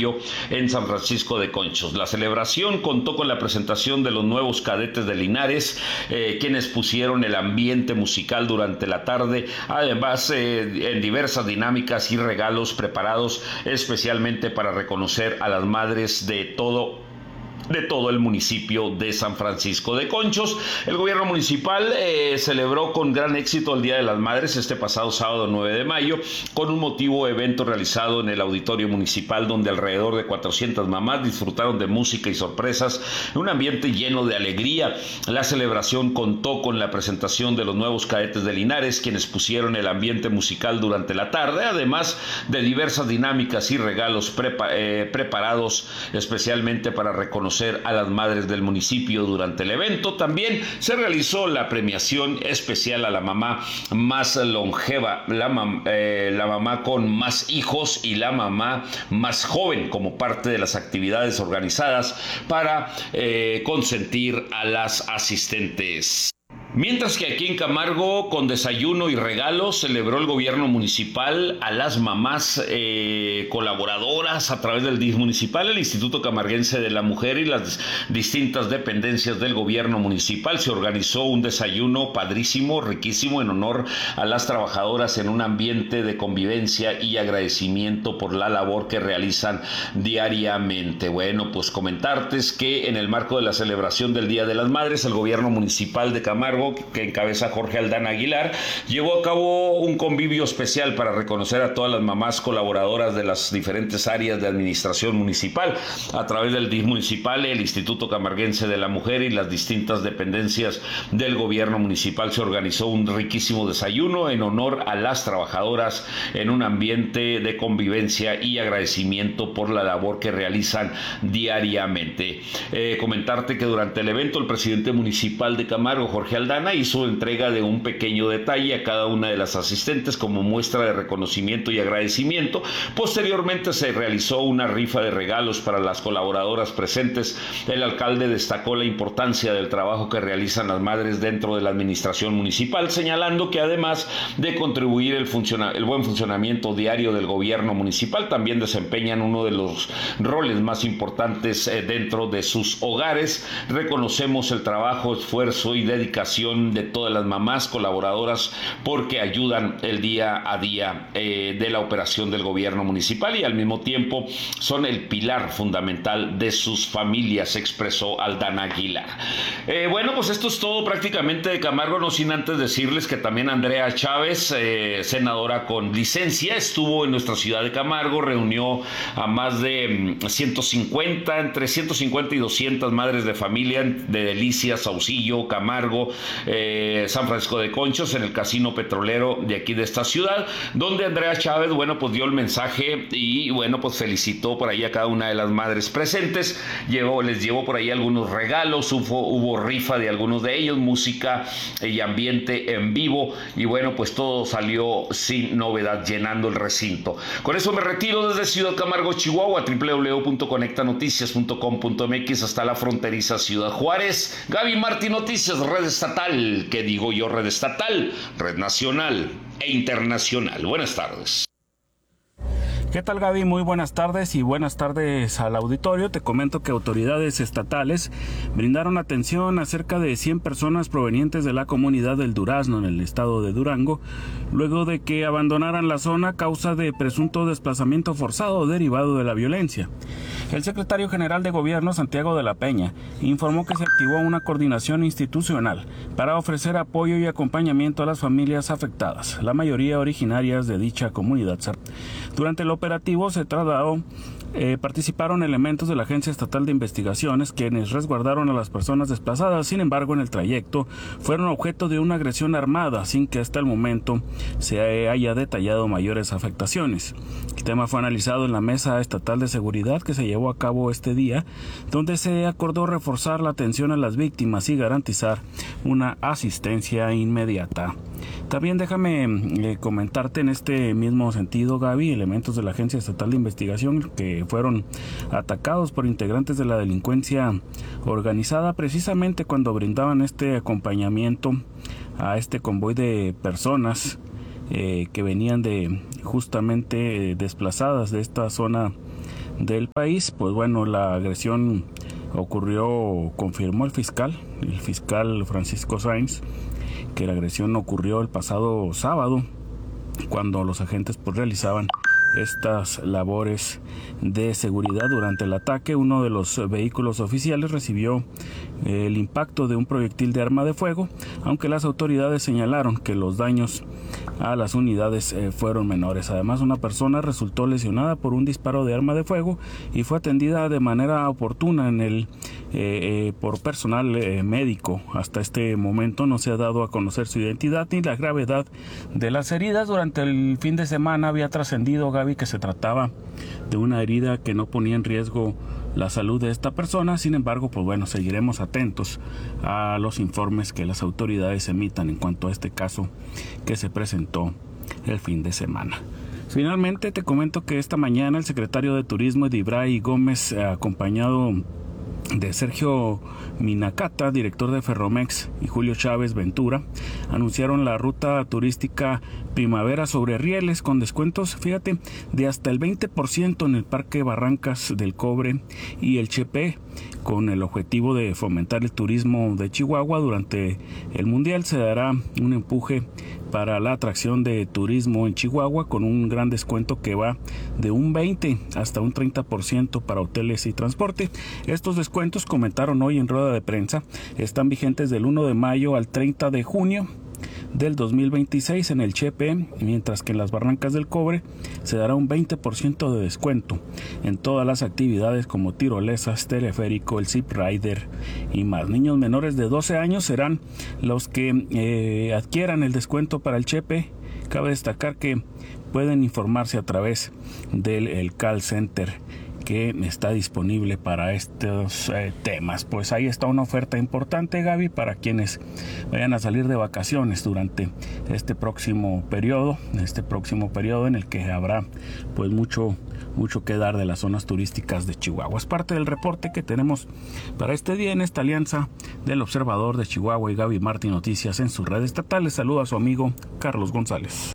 mayo en San Francisco de Conchos. La celebración contó con la presentación de los nuevos cadetes de Linares, quienes pusieron el ambiente musical durante la tarde, además en diversas dinámicas y regalos preparados especialmente para reconocer a las madres de todo el municipio de San Francisco de Conchos. El gobierno municipal celebró con gran éxito el Día de las Madres este pasado sábado 9 de mayo con un emotivo evento realizado en el auditorio municipal, donde alrededor de 400 mamás disfrutaron de música y sorpresas en un ambiente lleno de alegría. La celebración contó con la presentación de los nuevos cadetes de Linares, quienes pusieron el ambiente musical durante la tarde, además de diversas dinámicas y regalos preparados especialmente para reconocer a las madres del municipio. Durante el evento también se realizó la premiación especial a la mamá más longeva, la mamá con más hijos y la mamá más joven, como parte de las actividades organizadas para consentir a las asistentes. Mientras que aquí en Camargo, con desayuno y regalos, celebró el gobierno municipal a las mamás colaboradoras a través del DIF municipal, el Instituto Camarguense de la Mujer y las distintas dependencias del gobierno municipal. Se organizó un desayuno padrísimo, riquísimo, en honor a las trabajadoras en un ambiente de convivencia y agradecimiento por la labor que realizan diariamente. Bueno, pues comentarte que en el marco de la celebración del Día de las Madres, el gobierno municipal de Camargo, que encabeza Jorge Aldana Aguilar, llevó a cabo un convivio especial para reconocer a todas las mamás colaboradoras de las diferentes áreas de administración municipal. A través del DIF municipal, el Instituto Camarguense de la Mujer y las distintas dependencias del gobierno municipal se organizó un riquísimo desayuno en honor a las trabajadoras en un ambiente de convivencia y agradecimiento por la labor que realizan diariamente. Comentarte que durante el evento el presidente municipal de Camargo, Jorge Aldana, hizo entrega de un pequeño detalle a cada una de las asistentes como muestra de reconocimiento y agradecimiento. Posteriormente se realizó una rifa de regalos para las colaboradoras presentes. El alcalde destacó la importancia del trabajo que realizan las madres dentro de la administración municipal, señalando que además de contribuir el buen funcionamiento diario del gobierno municipal, también desempeñan uno de los roles más importantes dentro de sus hogares. Reconocemos el trabajo, esfuerzo y dedicación de todas las mamás colaboradoras porque ayudan el día a día de la operación del gobierno municipal y al mismo tiempo son el pilar fundamental de sus familias, expresó Aldana Aguilar. Bueno, pues esto es todo prácticamente de Camargo, no sin antes decirles que también Andrea Chávez, senadora con licencia, estuvo en nuestra ciudad de Camargo, reunió a más de 150, entre 150 y 200 madres de familia de Delicias, Saucillo, Camargo, San Francisco de Conchos, en el casino petrolero de aquí de esta ciudad, donde Andrea Chávez, bueno, pues dio el mensaje y bueno, pues felicitó por ahí a cada una de las madres presentes, les llevó por ahí algunos regalos, hubo rifa de algunos de ellos, música y ambiente en vivo y bueno, pues todo salió sin novedad, llenando el recinto. Con eso me retiro desde Ciudad Camargo, Chihuahua, www.conectanoticias.com.mx hasta la fronteriza Ciudad Juárez. Gaby Martí Noticias, red estatal, ¿qué digo yo? Red estatal, red nacional e internacional. Buenas tardes. ¿Qué tal, Gaby? Muy buenas tardes y buenas tardes al auditorio. Te comento que autoridades estatales brindaron atención a cerca de 100 personas provenientes de la comunidad del Durazno en el estado de Durango, luego de que abandonaran la zona a causa de presunto desplazamiento forzado derivado de la violencia. El secretario general de Gobierno, Santiago de la Peña, informó que se activó una coordinación institucional para ofrecer apoyo y acompañamiento a las familias afectadas, la mayoría originarias de dicha comunidad. Durante el operativo participaron elementos de la Agencia Estatal de Investigaciones, quienes resguardaron a las personas desplazadas. Sin embargo, en el trayecto fueron objeto de una agresión armada, sin que hasta el momento se haya detallado mayores afectaciones. El tema fue analizado en la Mesa Estatal de Seguridad que se llevó a cabo este día, donde se acordó reforzar la atención a las víctimas y garantizar una asistencia inmediata. También déjame comentarte en este mismo sentido, Gaby, elementos de la Agencia Estatal de Investigación que fueron atacados por integrantes de la delincuencia organizada precisamente cuando brindaban este acompañamiento a este convoy de personas que venían justamente desplazadas de esta zona del país. Pues bueno, la agresión ocurrió, confirmó el fiscal Francisco Sáenz, que la agresión ocurrió el pasado sábado cuando los agentes pues realizaban estas labores de seguridad. Durante el ataque, uno de los vehículos oficiales recibió el impacto de un proyectil de arma de fuego, aunque las autoridades señalaron que los daños a las unidades fueron menores. Además, una persona resultó lesionada por un disparo de arma de fuego y fue atendida de manera oportuna por personal médico. Hasta este momento no se ha dado a conocer su identidad ni la gravedad de las heridas. Durante el fin de semana había trascendido, Gaby, que se trataba de una herida que no ponía en riesgo la salud de esta persona. Sin embargo, pues bueno, seguiremos atentos a los informes que las autoridades emitan en cuanto a este caso que se presentó el fin de semana. Finalmente, te comento que esta mañana el secretario de Turismo, Edibray Gómez, acompañado de Sergio Minacata, director de Ferromex, y Julio Chávez Ventura, anunciaron la ruta turística Primavera sobre rieles con descuentos, fíjate, de hasta el 20% en el Parque Barrancas del Cobre y el Chepe, con el objetivo de fomentar el turismo de Chihuahua. Durante el Mundial se dará un empuje para la atracción de turismo en Chihuahua, con un gran descuento que va de un 20 hasta un 30% para hoteles y transporte. Estos descuentos, comentaron hoy en rueda de prensa, están vigentes del 1 de mayo al 30 de junio del 2026 en el Chepe, mientras que en las Barrancas del Cobre se dará un 20% de descuento en todas las actividades como tirolesas, teleférico, el Zip Rider y más. Niños menores de 12 años serán los que adquieran el descuento para el Chepe. Cabe destacar que pueden informarse a través del call center que está disponible para estos temas. Pues ahí está una oferta importante, Gaby, para quienes vayan a salir de vacaciones durante este próximo periodo en el que habrá pues mucho que dar de las zonas turísticas de Chihuahua. Es parte del reporte que tenemos para este día en esta alianza del Observador de Chihuahua y Gaby Martín Noticias en sus redes estatales. Saluda a su amigo Carlos González.